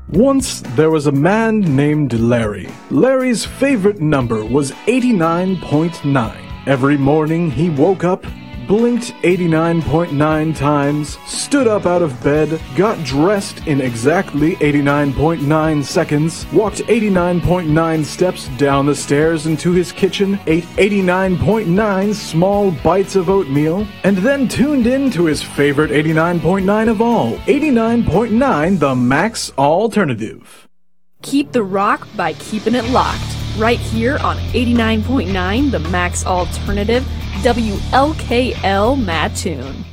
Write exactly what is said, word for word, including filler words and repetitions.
Once, there was a man named Larry. Larry's favorite number was eighty-nine point nine. Every morning, he woke up, blinked eighty-nine point nine times, stood up out of bed, got dressed in exactly eighty-nine point nine seconds, walked eighty-nine point nine steps down the stairs into his kitchen, ate eighty-nine point nine small bites of oatmeal, and then tuned in to his favorite eighty-nine point nine of all, eighty-nine point nine The Max Alternative. Keep the rock by keeping it locked, right here on eighty-nine point nine The Max Alternative, W L K L Mattoon.